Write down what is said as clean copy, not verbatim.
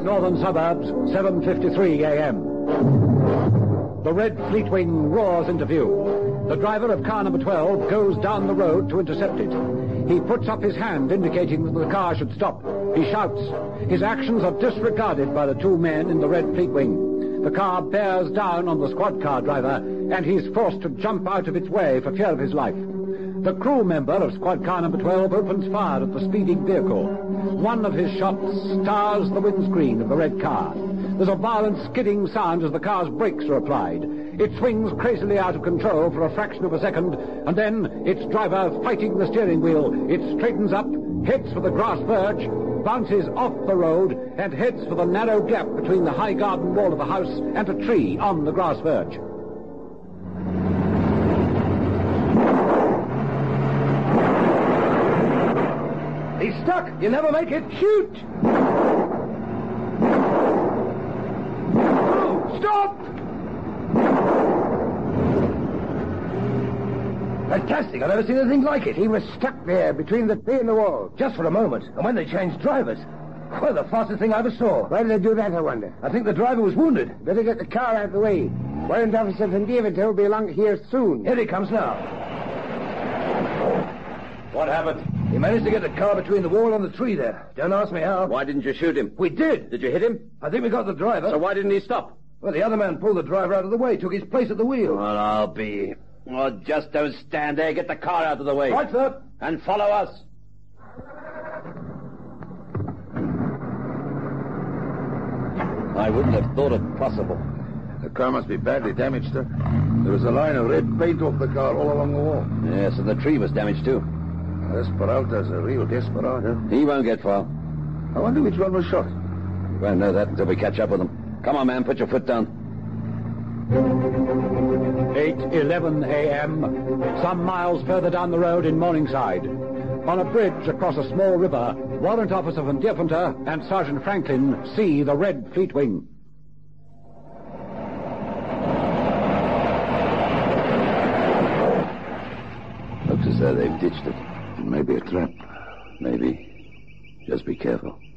northern suburbs, 7:53 a.m. The red Fleetwing roars into view. The driver of car number 12 goes down the road to intercept it. He puts up his hand, indicating that the car should stop. He shouts. His actions are disregarded by the two men in the red Fleetwing. The car bears down on the squad car driver, and he's forced to jump out of its way for fear of his life. The crew member of squad car number 12 opens fire at the speeding vehicle. One of his shots stars the windscreen of the red car. There's a violent skidding sound as the car's brakes are applied. It swings crazily out of control for a fraction of a second, and then, its driver fighting the steering wheel, it straightens up, heads for the grass verge, bounces off the road, and heads for the narrow gap between the high garden wall of the house and a tree on the grass verge. He's stuck! You'll never make it! Shoot! Oh, stop! Fantastic! I've never seen anything like it. He was stuck there between the tree and the wall. Just for a moment. And when they changed drivers. Well, the fastest thing I ever saw. Why did they do that, I wonder? I think the driver was wounded. Better get the car out of the way. Warrant Officer Van Deventer will be along here soon. Here he comes now. What happened? He managed to get the car between the wall and the tree there. Don't ask me how. Why didn't you shoot him? We did. Did you hit him? I think we got the driver. So why didn't he stop? Well, the other man pulled the driver out of the way, took his place at the wheel. Well, I'll be... Well, just don't stand there. Get the car out of the way. Right, sir. And follow us. I wouldn't have thought it possible. The car must be badly damaged, sir. There was a line of red paint off the car all along the wall. Yes, and the tree was damaged, too. This Peralta's a real desperado. He won't get far. I wonder which one was shot. We won't know that until we catch up with him. Come on, man. Put your foot down. 8:11 a.m. Some miles further down the road in Morningside. On a bridge across a small river, Warrant Officer Van Deventer and Sergeant Franklin see the red Fleetwing. Looks as though they've ditched it. Maybe a trap. Maybe. Just be careful.